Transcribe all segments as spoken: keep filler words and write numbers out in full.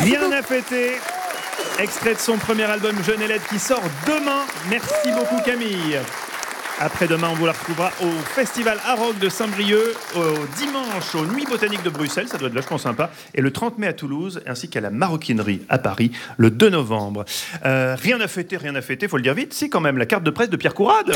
Rien à fêter. Extrait de son premier album Jeune et Laide qui sort demain. Merci beaucoup Camille. Après-demain, on vous la retrouvera au Festival Arog de Saint-Brieuc, au dimanche aux Nuits Botaniques de Bruxelles, ça doit être vachement sympa, et le trente mai à Toulouse, ainsi qu'à la Maroquinerie à Paris, le deux novembre. Euh, rien à fêter, rien à fêter, faut le dire vite, si quand même, la carte de presse de Pierre Courade.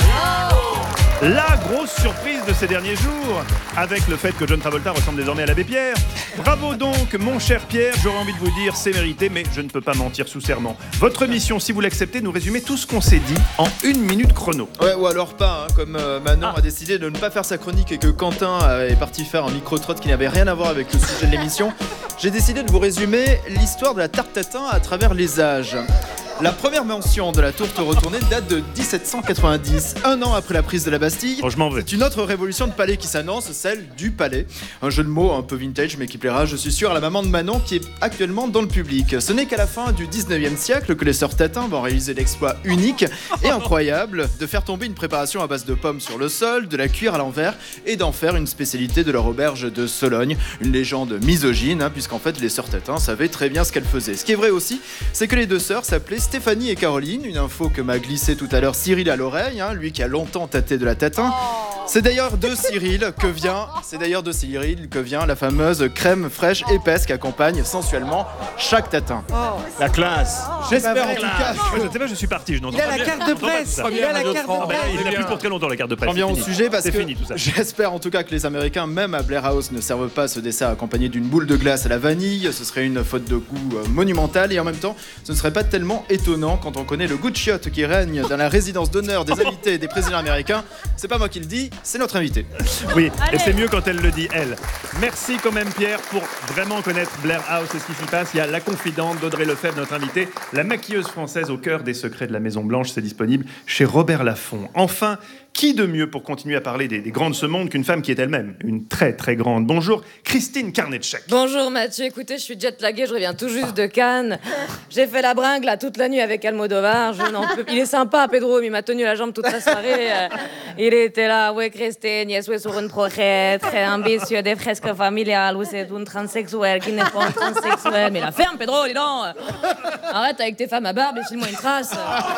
La grosse surprise de ces derniers jours, avec le fait que John Travolta ressemble désormais à l'abbé Pierre. Bravo donc, mon cher Pierre, j'aurais envie de vous dire, c'est mérité, mais je ne peux pas mentir sous serment. Votre mission, si vous l'acceptez, nous résumer tout ce qu'on s'est dit en une minute chrono. Ouais, ou alors pas, hein, comme euh, Manon ah. a décidé de ne pas faire sa chronique et que Quentin euh, est parti faire un micro-trotte qui n'avait rien à voir avec le sujet de l'émission. J'ai décidé de vous résumer l'histoire de la tarte tatin à travers les âges. La première mention de la tourte retournée date de dix-sept cent quatre-vingt-dix, un an après la prise de la Bastille. Oh, je m'en vais. C'est une autre révolution de palais qui s'annonce, celle du palais. Un jeu de mots un peu vintage mais qui plaira, je suis sûr, à la maman de Manon qui est actuellement dans le public. Ce n'est qu'à la fin du dix-neuvième siècle que les sœurs Tatin vont réaliser l'exploit unique et incroyable de faire tomber une préparation à base de pommes sur le sol, de la cuire à l'envers et d'en faire une spécialité de leur auberge de Sologne. Une légende misogyne, hein, puisqu'en fait les sœurs Tatin savaient très bien ce qu'elles faisaient. Ce qui est vrai aussi, c'est que les deux sœurs s'appelaient Stéphanie et Caroline, une info que m'a glissé tout à l'heure Cyril à l'oreille, hein, lui qui a longtemps tâté de la tatin. C'est d'ailleurs de Cyril que vient, c'est d'ailleurs de Cyril que vient la fameuse crème fraîche épaisse qui accompagne sensuellement chaque tatin. Oh. La classe. J'espère en tout cas. Que... Je ne sais pas, je suis parti. Je il a la carte de presse. Il a la carte de presse. Il n'a plus pour très longtemps la carte de presse. On vient au sujet parce c'est que fini, tout ça. J'espère en tout cas que les Américains, même à Blair House, ne servent pas ce dessert accompagné d'une boule de glace à la vanille. Ce serait une faute de goût monumentale et en même temps, ce ne serait pas tellement étonnant quand on connaît le goût de chiottes qui règne dans la résidence d'honneur des invités des présidents américains. C'est pas moi qui le dis, c'est notre invité. Oui, Allez. Et c'est mieux quand elle le dit, elle. Merci quand même Pierre pour vraiment connaître Blair House et ce qui s'y passe. Il y a la confidente d'Audrey Lefebvre, notre invitée, la maquilleuse française au cœur des secrets de la Maison Blanche. C'est disponible chez Robert Laffont. Enfin, qui de mieux pour continuer à parler des, des grands de ce monde qu'une femme qui est elle-même une très très grande. Bonjour Christine Carnetchek. Bonjour Mathieu, écoutez, je suis jet-laguée, je reviens tout juste de Cannes. J'ai fait la bringue là toute la nuit avec Almodovar. Je n'en peux... Il est sympa Pedro, mais il m'a tenu la jambe toute la soirée. Il était là, oui Christine, je suis sur une projet très ambitieux des fresques familiales où c'est une transsexuelle qui n'est pas une transsexuelle. Mais la ferme Pedro, dis donc. Arrête avec tes femmes à barbe et file-moi une trace.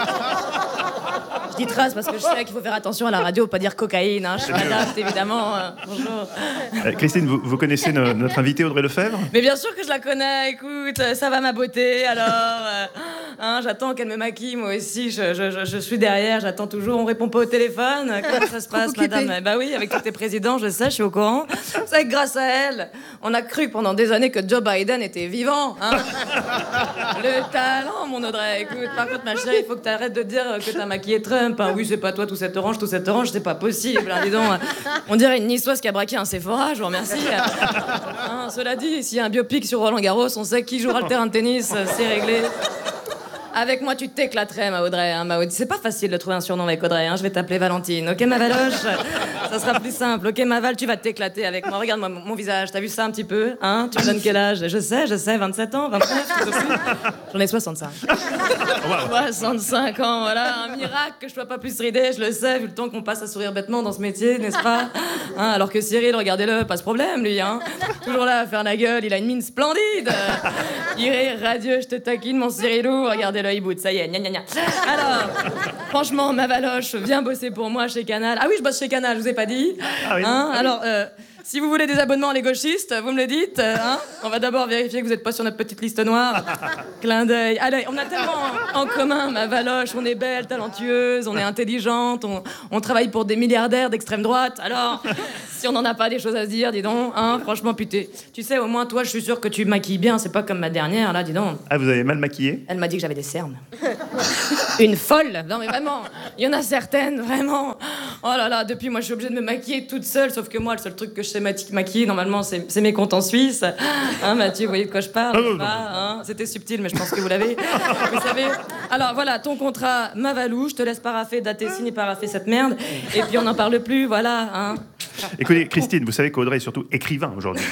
Je dis trace parce que je sais qu'il faut faire attention à la radio, pas dire cocaïne, hein. Je m'adapte évidemment. Bonjour. Euh, Christine, vous, vous connaissez no, notre invitée Audrey Lefebvre ? Mais bien sûr que je la connais, écoute, ça va ma beauté, alors euh, hein, j'attends qu'elle me maquille, moi aussi, je, je, je, je suis derrière, j'attends toujours, on répond pas au téléphone, comment ça se passe madame ? Bah oui, avec tous tes présidents, je sais, je suis au courant, c'est grâce à elle, on a cru pendant des années que Joe Biden était vivant, hein. Le talent, mon Audrey, écoute, par contre ma chérie, il faut que t'arrêtes de dire que t'as maquillé Trump, hein. Oui, c'est pas toi, tout cette orange, tout cette orange, c'est pas possible, hein, dis donc, on dirait une niçoise qui a braqué un Sephora, je vous remercie. Hein, cela dit, s'il y a un biopic sur Roland Garros, on sait qui jouera le terrain de tennis, c'est réglé. Avec moi, tu t'éclaterais, ma Audrey. Hein, ma Audrey. C'est pas facile de trouver un surnom avec Audrey. Hein. Je vais t'appeler Valentine. Ok, ma Valoche ? Ça sera plus simple. Ok, ma Val, tu vas t'éclater avec moi. Regarde-moi mon, mon visage. T'as vu ça un petit peu ? Hein ? Tu me donnes quel âge ? Je sais, je sais. vingt-sept ans, vingt-neuf, tout aussi. J'en ai soixante-cinq. soixante-cinq ans, voilà. Un miracle que je sois pas plus ridée, je le sais, vu le temps qu'on passe à sourire bêtement dans ce métier, n'est-ce pas ? Hein, alors que Cyril, regardez-le, pas ce problème, lui. Hein. Toujours là à faire la gueule. Il a une mine splendide. Il rit radieux, je te taquine, mon Cyrilou. Regardez l'œil bout, ça y est, gna gna gna. Alors, franchement, ma Valoche, viens bosser pour moi chez Canal. Ah oui, je bosse chez Canal, je vous ai pas dit. Ah oui. Hein, alors, euh, si vous voulez des abonnements les gauchistes, vous me le dites. Hein, on va d'abord vérifier que vous n'êtes pas sur notre petite liste noire. Clin d'œil. Allez, on a tellement en commun, ma Valoche. On est belle, talentueuse, on est intelligente, on, on travaille pour des milliardaires d'extrême droite. Alors, si on n'en a pas des choses à se dire, dis donc, hein, franchement, putain. Tu sais, au moins, toi, je suis sûre que tu maquilles bien. C'est pas comme ma dernière, là, dis donc. Ah, vous avez mal maquillé ? Elle m'a dit que j'avais des cernes. Une folle. Non, mais vraiment, il y en a certaines, vraiment. Oh là là, depuis, moi, je suis obligée de me maquiller toute seule. Sauf que moi, le seul truc que je sais maquiller, normalement, c'est, c'est mes comptes en Suisse. Hein, Mathieu, vous voyez de quoi je parle, oh, pas, hein, c'était subtil, mais je pense que vous l'avez. Vous savez. Alors, voilà, ton contrat, ma Valou, je te laisse paraffer, dater, signer, paraffer cette merde. Et puis, on n'en parle plus, voilà. Hein. Écoutez, Christine, vous savez qu'Audrey est surtout écrivain aujourd'hui.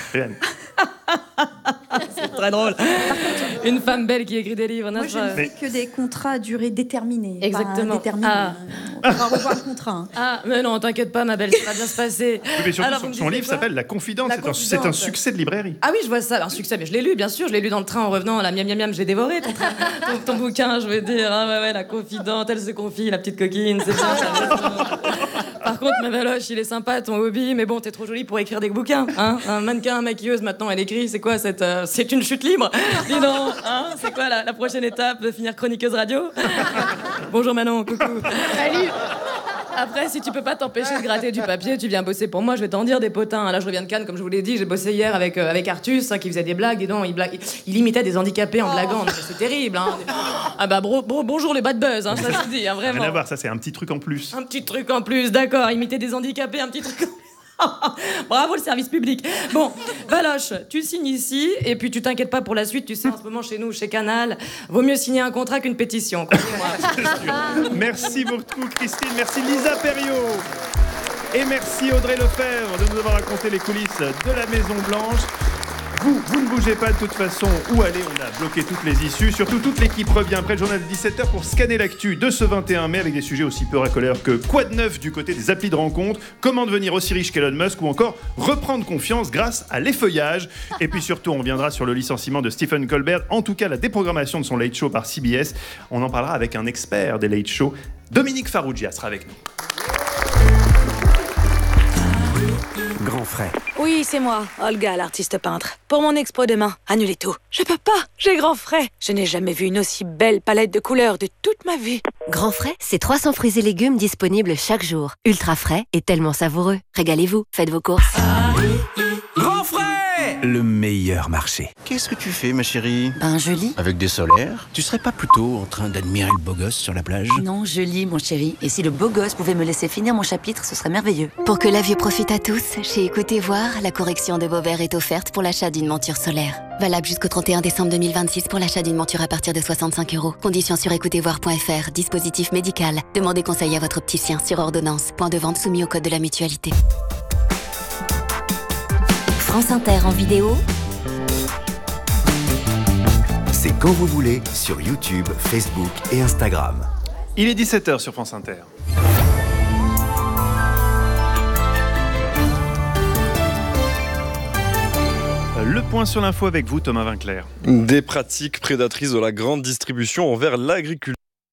C'est très drôle. Une femme belle qui écrit des livres, n'est-ce pas ? Moi, je ne fais que des contrats à durée déterminée. Exactement. Déterminée. Ah. On va revoir le contrat. Hein. Ah, mais non, t'inquiète pas, ma belle, ça va bien se passer. Oui, mais surtout, Alors, son, vous me son disiez livre quoi s'appelle La Confidente. La C'est un, c'est un Confidente. succès de librairie. Ah oui, je vois ça, un succès, mais je l'ai lu, bien sûr, je l'ai lu dans le train en revenant, la miam miam miam, je l'ai dévoré, ton, train- ton, ton bouquin, je veux dire, ah ouais, ouais, la confidente, elle se confie, la petite coquine, c'est bien, ça. Par contre, ma Valoche, il est sympa, ton hobby, mais bon, t'es trop jolie pour écrire des bouquins, hein. Un mannequin, maquilleuse, maintenant, elle écrit, c'est quoi cette... euh, c'est une chute libre. Dis donc, hein, c'est quoi la, la prochaine étape, de finir chroniqueuse radio? Bonjour Manon, coucou. Salut. Après, si tu peux pas t'empêcher de gratter du papier, tu viens bosser pour moi, je vais t'en dire des potins. Là, je reviens de Cannes, comme je vous l'ai dit, j'ai bossé hier avec, euh, avec Artus, hein, qui faisait des blagues, dis donc, il, blague, il imitait des handicapés en blaguant, donc c'est terrible. Hein. Ah bah, bro, bro, bonjour les bad buzz, hein, ça se dit, hein, vraiment. Rien à voir, ça c'est un petit truc en plus. Un petit truc en plus, d'accord, imiter des handicapés, un petit truc en plus. Bravo le service public. Bon, Valoche, tu signes ici et puis tu t'inquiètes pas pour la suite. Tu sais, en ce moment chez nous, chez Canal, vaut mieux signer un contrat qu'une pétition. Croyez-moi. Merci beaucoup Christine, merci Lisa Perriot. Et merci Audrey Lefebvre de nous avoir raconté les coulisses de la Maison Blanche. Vous, vous ne bougez pas de toute façon. Où aller? On a bloqué toutes les issues. Surtout, toute l'équipe revient après le journal de dix-sept heures pour scanner l'actu de ce vingt et un mai avec des sujets aussi peu racoleurs que quoi de neuf du côté des applis de rencontre, comment devenir aussi riche qu'Elon Musk ou encore reprendre confiance grâce à l'effeuillage. Et puis surtout, on reviendra sur le licenciement de Stephen Colbert, en tout cas la déprogrammation de son Late Show par C B S. On en parlera avec un expert des Late Show. Dominique Farrugia sera avec nous. Grand frais. Oui, c'est moi, Olga, l'artiste peintre. Pour mon expo demain, annulez tout. Je peux pas, j'ai grand frais. Je n'ai jamais vu une aussi belle palette de couleurs de toute ma vie. Grand frais, c'est trois cents fruits et légumes disponibles chaque jour. Ultra frais et tellement savoureux. Régalez-vous, faites vos courses. Grand frais, le meilleur marché. Qu'est-ce que tu fais, ma chérie? Ben, je lis. Avec des solaires? Tu serais pas plutôt en train d'admirer le beau gosse sur la plage? Non, je lis, mon chéri. Et si le beau gosse pouvait me laisser finir mon chapitre, ce serait merveilleux. Pour que la vue profite à tous, chez Écoutez Voir, la correction de vos verres est offerte pour l'achat d'une monture solaire. Valable jusqu'au trente et un décembre deux mille vingt-six pour l'achat d'une monture à partir de soixante-cinq euros. Conditions sur écoutez voir point f r. Dispositif médical. Demandez conseil à votre opticien sur ordonnance. Point de vente soumis au code de la mutualité. France Inter en vidéo. C'est quand vous voulez sur YouTube, Facebook et Instagram. Il est dix-sept heures sur France Inter. Le point sur l'info avec vous, Thomas Vinclair. Des pratiques prédatrices de la grande distribution envers l'agriculture.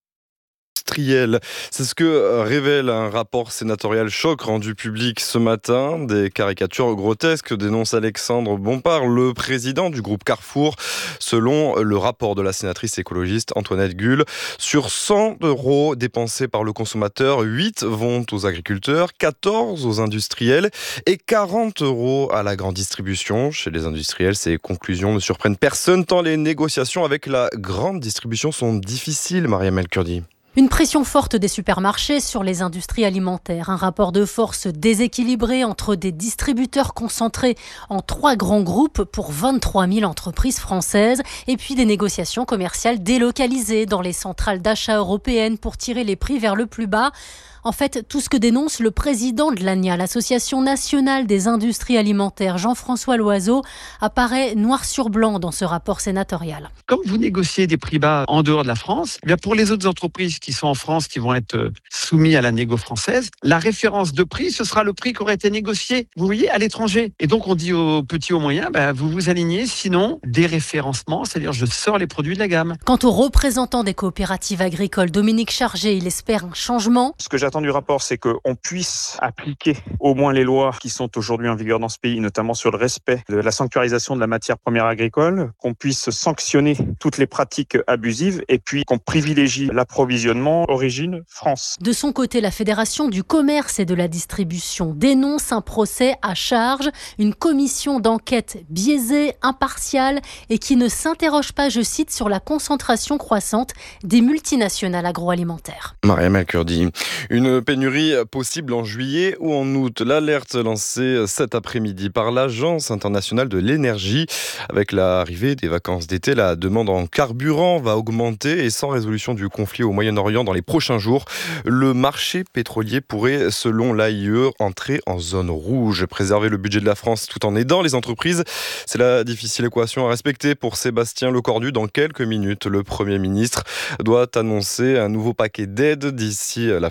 C'est ce que révèle un rapport sénatorial choc rendu public ce matin. Des caricatures grotesques dénonce Alexandre Bompard, le président du groupe Carrefour. Selon le rapport de la sénatrice écologiste Antoinette Gull, sur cent euros dépensés par le consommateur, huit vont aux agriculteurs, quatorze aux industriels et quarante euros à la grande distribution. Chez les industriels, ces conclusions ne surprennent personne tant les négociations avec la grande distribution sont difficiles, Mariam El Kurdi. Une pression forte des supermarchés sur les industries alimentaires. Un rapport de force déséquilibré entre des distributeurs concentrés en trois grands groupes pour vingt-trois mille entreprises françaises et puis des négociations commerciales délocalisées dans les centrales d'achat européennes pour tirer les prix vers le plus bas. En fait, tout ce que dénonce le président de l'A N I A, l'Association nationale des industries alimentaires, Jean-François Loiseau, apparaît noir sur blanc dans ce rapport sénatorial. Comme vous négociez des prix bas en dehors de la France, eh bien pour les autres entreprises qui sont en France, qui vont être soumises à la négo française, la référence de prix, ce sera le prix qui aurait été négocié, vous voyez, à l'étranger. Et donc on dit aux petits, aux moyens, ben, vous vous alignez, sinon déréférencement, c'est-à-dire je sors les produits de la gamme. Quant au représentant des coopératives agricoles, Dominique Chargé, il espère un changement. Ce que j'attends du rapport, c'est qu'on puisse appliquer au moins les lois qui sont aujourd'hui en vigueur dans ce pays, notamment sur le respect de la sanctuarisation de la matière première agricole, qu'on puisse sanctionner toutes les pratiques abusives et puis qu'on privilégie l'approvisionnement origine France. De son côté, la Fédération du commerce et de la distribution dénonce un procès à charge, une commission d'enquête biaisée, impartiale et qui ne s'interroge pas, je cite, sur la concentration croissante des multinationales agroalimentaires. Mariam El Kurdi. Une pénurie possible en juillet ou en août. L'alerte lancée cet après-midi par l'Agence internationale de l'énergie. Avec l'arrivée des vacances d'été, la demande en carburant va augmenter et sans résolution du conflit au Moyen-Orient dans les prochains jours, le marché pétrolier pourrait, selon l'A I E, entrer en zone rouge. Préserver le budget de la France tout en aidant les entreprises, c'est la difficile équation à respecter pour Sébastien Lecornu. Dans quelques minutes, le Premier ministre doit annoncer un nouveau paquet d'aides d'ici la fin de journée.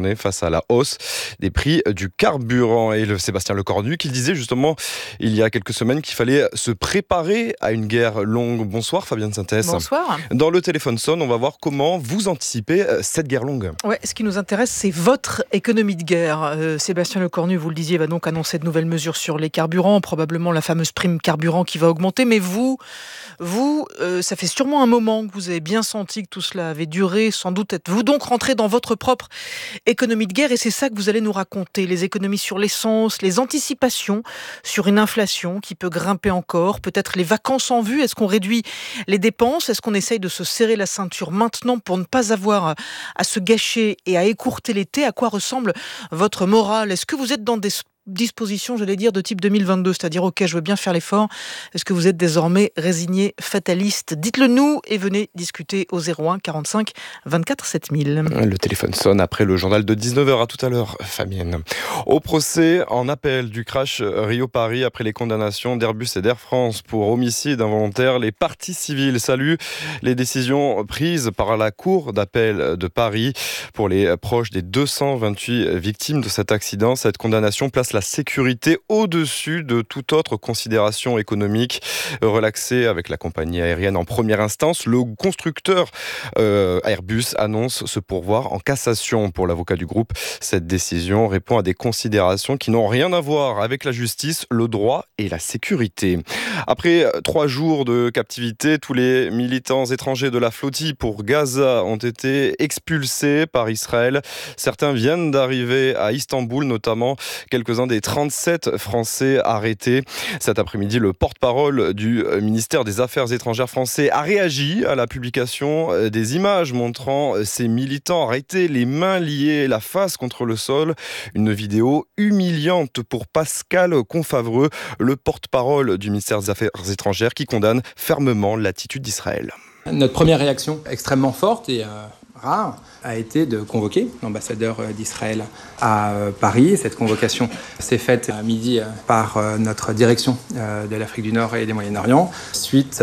consterné face à la hausse des prix du carburant. Et le Sébastien Lecornu qui disait justement il y a quelques semaines qu'il fallait se préparer à une guerre longue. Bonsoir Fabienne Synthèse. Bonsoir. Dans le téléphone sonne, on va voir comment vous anticipez cette guerre longue. Ouais, ce qui nous intéresse, c'est votre économie de guerre. Euh, Sébastien Lecornu, vous le disiez, va donc annoncer de nouvelles mesures sur les carburants, probablement la fameuse prime carburant qui va augmenter. Mais vous, vous, euh, ça fait sûrement un moment que vous avez bien senti que tout cela avait duré. Sans doute êtes-vous donc rentré dans votre propre économie de guerre et c'est ça que vous allez nous raconter. Les économies sur l'essence, les anticipations sur une inflation qui peut grimper encore, peut-être les vacances en vue. Est-ce qu'on réduit les dépenses ? Est-ce qu'on essaye de se serrer la ceinture maintenant pour ne pas avoir à se gâcher et à écourter l'été ? À quoi ressemble votre morale ? Est-ce que vous êtes dans des disposition, j'allais dire, de type deux mille vingt-deux, c'est-à-dire, ok, je veux bien faire l'effort. Est-ce que vous êtes désormais résigné, fataliste ? Dites-le nous et venez discuter au zéro un quarante-cinq vingt-quatre sept mille. Le téléphone sonne après le journal de dix-neuf heures. À tout à l'heure, Fabienne. Au procès en appel du crash Rio-Paris après les condamnations d'Airbus et d'Air France pour homicide involontaire, les parties civiles saluent les décisions prises par la Cour d'appel de Paris pour les proches des deux cent vingt-huit victimes de cet accident. Cette condamnation place la sécurité au-dessus de toute autre considération économique. Relaxé avec la compagnie aérienne en première instance, le constructeur euh, Airbus annonce se pourvoir en cassation. Pour l'avocat du groupe, cette décision répond à des considérations qui n'ont rien à voir avec la justice, le droit et la sécurité. Après trois jours de captivité, tous les militants étrangers de la flottille pour Gaza ont été expulsés par Israël. Certains viennent d'arriver à Istanbul, notamment quelques-uns des trente-sept Français arrêtés. Cet après-midi, le porte-parole du ministère des Affaires étrangères français a réagi à la publication des images montrant ces militants arrêtés, les mains liées, la face contre le sol. Une vidéo humiliante pour Pascal Confavreux, le porte-parole du ministère des Affaires étrangères, qui condamne fermement l'attitude d'Israël. Notre première réaction extrêmement forte et euh, rare a été de convoquer l'ambassadeur d'Israël à Paris. Cette convocation s'est faite à midi par notre direction de l'Afrique du Nord et des Moyen-Orient suite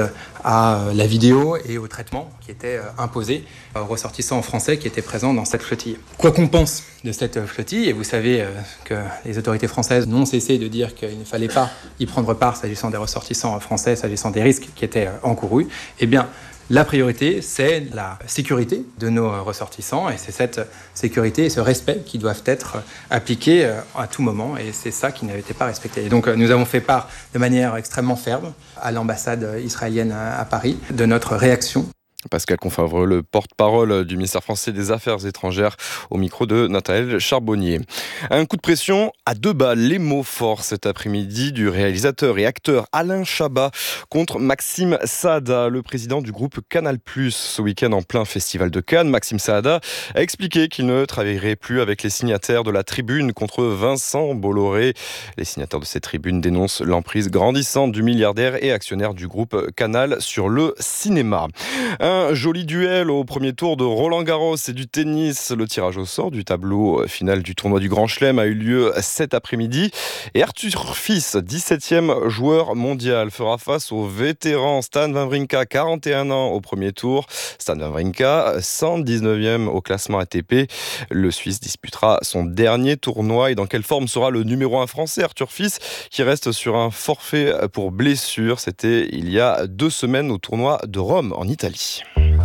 à la vidéo et au traitement qui était imposé aux ressortissants français qui étaient présents dans cette flottille. Quoi qu'on pense de cette flottille, et vous savez que les autorités françaises n'ont cessé de dire qu'il ne fallait pas y prendre part s'agissant des ressortissants français, s'agissant des risques qui étaient encourus, eh bien, la priorité, c'est la sécurité de nos ressortissants et c'est cette sécurité et ce respect qui doivent être appliqués à tout moment et c'est ça qui n'avait été pas respecté. Et donc nous avons fait part de manière extrêmement ferme à l'ambassade israélienne à Paris de notre réaction. Pascal Confavreux, le porte-parole du ministère français des Affaires étrangères, au micro de Nathalie Charbonnier. Un coup de pression à deux balles, les mots forts cet après-midi du réalisateur et acteur Alain Chabat contre Maxime Saada, le président du groupe Canal plus. Ce week-end en plein festival de Cannes, Maxime Saada a expliqué qu'il ne travaillerait plus avec les signataires de la tribune contre Vincent Bolloré. Les signataires de cette tribune dénoncent l'emprise grandissante du milliardaire et actionnaire du groupe Canal sur le cinéma. Un Un joli duel au premier tour de Roland-Garros et du tennis. Le tirage au sort du tableau final du tournoi du Grand Chelem a eu lieu cet après-midi. Et Arthur Fils, dix-septième joueur mondial, fera face au vétéran Stan Wawrinka, quarante et un ans au premier tour. Stan Wawrinka, cent dix-neuvième au classement A T P. Le Suisse disputera son dernier tournoi. Et dans quelle forme sera le numéro un français, Arthur Fils, qui reste sur un forfait pour blessure. C'était il y a deux semaines au tournoi de Rome en Italie.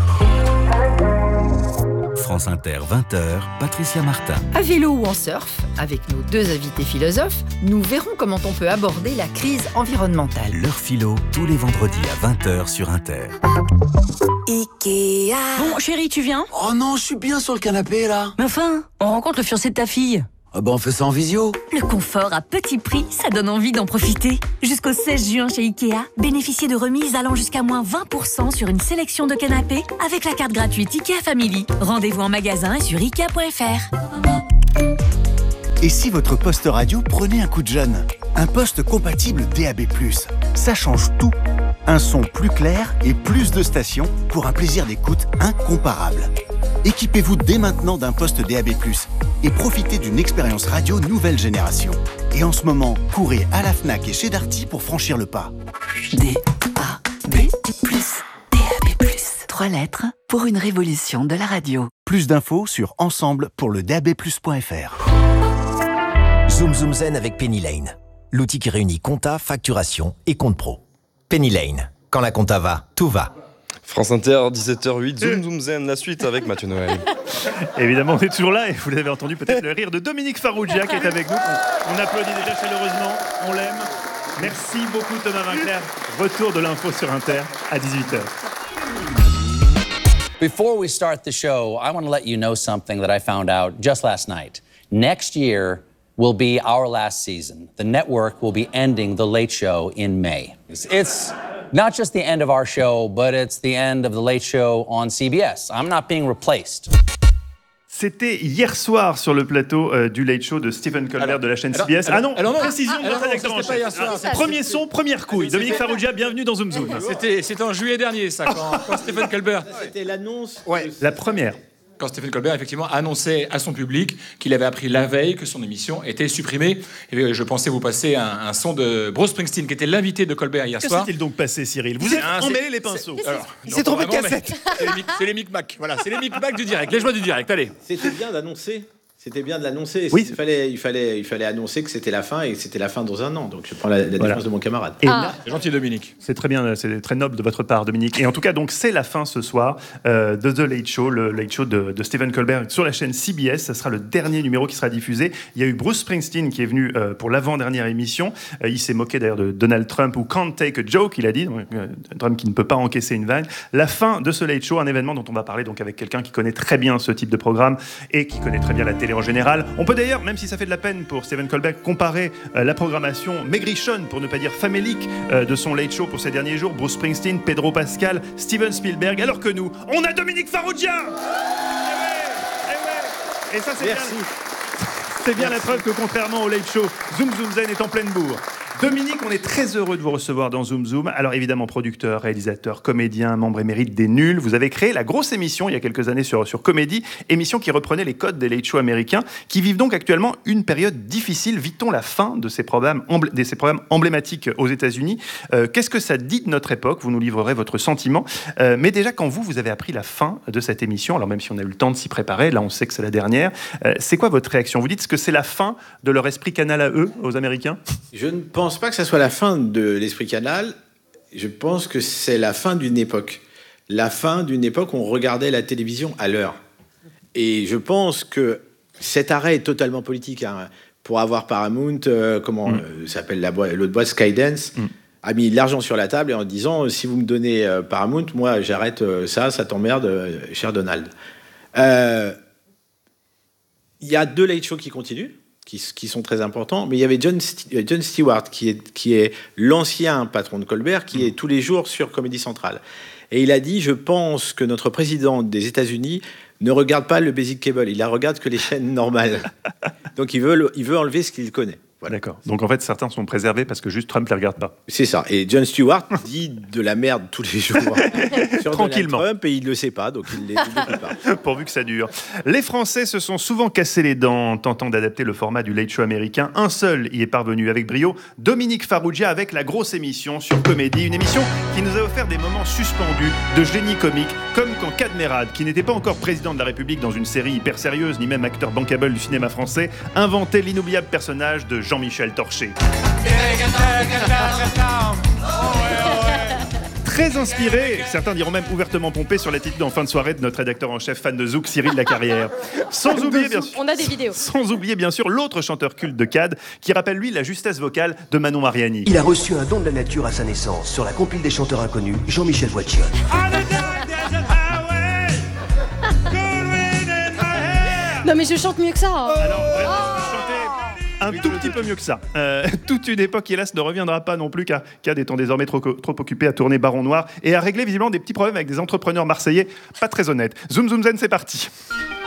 France Inter, vingt heures, Patricia Martin. À vélo ou en surf, avec nos deux invités philosophes, nous verrons comment on peut aborder la crise environnementale. L'heure philo, tous les vendredis à vingt heures sur Inter. Ikea. Bon, chérie, tu viens ? Oh non, je suis bien sur le canapé, là. Mais enfin, on rencontre le fiancé de ta fille. Ah bah on fait ça en visio. Le confort à petit prix, ça donne envie d'en profiter. Jusqu'au seize juin chez Ikea, bénéficiez de remises allant jusqu'à moins vingt pour cent sur une sélection de canapés avec la carte gratuite Ikea Family. Rendez-vous en magasin et sur ikea point f r. Et si votre poste radio prenait un coup de jeune ? Un poste compatible D A B plus, ça change tout. Un son plus clair et plus de stations pour un plaisir d'écoute incomparable. Équipez-vous dès maintenant d'un poste D A B plus et profitez d'une expérience radio nouvelle génération. Et en ce moment, courez à la Fnac et chez Darty pour franchir le pas. D A B plus, D A B plus. trois lettres pour une révolution de la radio. Plus d'infos sur ensemble pour le D A B plus point F R. Zoom Zoom Zen avec Penny Lane. L'outil qui réunit compta, facturation et compte pro. Penny Lane. Quand la compta va, tout va. France Inter, dix-sept heures huit, Zoom Zoom Zen, la suite avec Mathieu Noël. Évidemment, on est toujours là et vous avez entendu peut-être le rire de Dominique Farrugia qui est avec nous. On, on applaudit déjà chaleureusement, on l'aime. Merci beaucoup Thomas Vinclair. Retour de l'info sur Inter à dix-huit heures. Before we start the show, I want to let you know something that I found out just last night. Next year will be our last season. The network will be ending The Late Show in May. It's not just the end of our show, but it's the end of The Late Show on C B S. I'm not being replaced. C'était hier soir sur le plateau euh, du Late Show de Stephen Colbert alors, de la chaîne alors, C B S. Alors, ah non, alors, non précision de notre rédacteur en chef. Ah, premier son, première couille. Dominique Farrugia, bienvenue dans Zoom Zoom. C'était, c'était en juillet dernier, ça, quand, quand Stephen Colbert... C'était l'annonce... Ouais, la première. Quand Stephen Colbert, effectivement, annonçait à son public qu'il avait appris la veille que son émission était supprimée. Et je pensais vous passer un, un son de Bruce Springsteen, qui était l'invité de Colbert hier que soir. Que s'est-il donc passé, Cyril? Vous êtes emmêlé les pinceaux. Alors, il s'est trompé de cassette. C'est les, c'est les micmacs. Voilà, c'est les micmacs du direct. Les joies du direct, allez. C'était bien d'annoncer. C'était bien de l'annoncer. Oui. Il fallait, il, fallait, il fallait annoncer que c'était la fin et que c'était la fin dans un an. Donc je prends la, la voilà. défense de mon camarade. Et ah. là, c'est gentil Dominique. C'est très bien, c'est très noble de votre part Dominique. Et en tout cas, donc c'est la fin ce soir euh, de The Late Show, le Late Show de, de Stephen Colbert sur la chaîne C B S. Ça sera le dernier numéro qui sera diffusé. Il y a eu Bruce Springsteen qui est venu euh, pour l'avant-dernière émission. Euh, il s'est moqué d'ailleurs de Donald Trump ou Can't take a joke, il a dit. Donc, euh, Trump qui ne peut pas encaisser une vanne. La fin de ce Late Show, un événement dont on va parler donc avec quelqu'un qui connaît très bien ce type de programme et qui connaît très bien la télé en général. On peut d'ailleurs, même si ça fait de la peine pour Stephen Colbert, comparer euh, la programmation maigrichonne, pour ne pas dire famélique, euh, de son Late Show pour ces derniers jours, Bruce Springsteen, Pedro Pascal, Steven Spielberg, alors que nous, on a Dominique Farrugia. Eh ouais, eh ouais. Et ça, c'est Merci. bien, c'est bien la preuve que contrairement au Late Show, Zoom Zoom Zen est en pleine bourre. Dominique, on est très heureux de vous recevoir dans Zoom Zoom. Alors évidemment, producteur, réalisateur, comédien, membre émérite des Nuls. Vous avez créé la grosse émission il y a quelques années sur, sur Comédie, émission qui reprenait les codes des Late Show américains, qui vivent donc actuellement une période difficile. Vit-on la fin de ces programmes, emblé- de ces programmes emblématiques aux États-Unis? euh, Qu'est-ce que ça dit de notre époque? Vous nous livrerez votre sentiment. Euh, mais déjà, quand vous, vous avez appris la fin de cette émission, alors même si on a eu le temps de s'y préparer, là on sait que c'est la dernière, euh, c'est quoi votre réaction? Vous dites que c'est la fin de leur esprit canal à eux, aux Américains? Je ne pense pas que ça soit la fin de l'esprit canal. Je pense que c'est la fin d'une époque. La fin d'une époque où on regardait la télévision à l'heure. Et je pense que cet arrêt est totalement politique. Hein. Pour avoir Paramount, euh, comment mm. euh, s'appelle la boîte, l'autre boîte, Skydance, mm. a mis l'argent sur la table et en disant si vous me donnez euh, Paramount, moi j'arrête euh, ça, ça t'emmerde, euh, cher Donald. Il euh, y a deux late shows qui continuent. Qui, qui sont très importants, mais il y avait John, St- John Stewart, qui est, qui est l'ancien patron de Colbert, qui est tous les jours sur Comédie Centrale. Et il a dit, je pense que notre président des États-Unis ne regarde pas le basic cable, il ne regarde que les chaînes normales. Donc il veut, le, il veut enlever ce qu'il connaît. Voilà. D'accord. Donc en fait, certains sont préservés parce que juste Trump ne les regarde pas. C'est ça. Et John Stewart dit de la merde tous les jours sur tranquillement. Donald Trump et il ne le sait pas, donc il ne l'écoute pas. Pourvu que ça dure. Les Français se sont souvent cassés les dents en tentant d'adapter le format du Late Show américain. Un seul y est parvenu avec brio, Dominique Farrugia avec la grosse émission sur Comédie. Une émission qui nous a offert des moments suspendus de génie comique, comme quand Cadmerade, qui n'était pas encore président de la République dans une série hyper sérieuse, ni même acteur bankable du cinéma français, inventait l'inoubliable personnage de Jean-Michel Torché. Très inspiré, certains diront même ouvertement pompé sur l'attitude en fin de soirée de notre rédacteur en chef fan de Zouk, Cyril Lacarrière. Sans oublier bien sûr, on a des vidéos. Sans oublier bien sûr l'autre chanteur culte de Cad, qui rappelle lui la justesse vocale de Manon Mariani. Il a reçu un don de la nature à sa naissance sur la compile des chanteurs inconnus, Jean-Michel Voiture. Non mais je chante mieux que ça. Alors, vraiment, un tout petit peu mieux que ça. Euh, toute une époque, hélas, ne reviendra pas non plus, car Cad étant désormais trop, trop occupé à tourner Baron Noir et à régler visiblement des petits problèmes avec des entrepreneurs marseillais pas très honnêtes. Zoom Zoom Zen, c'est parti.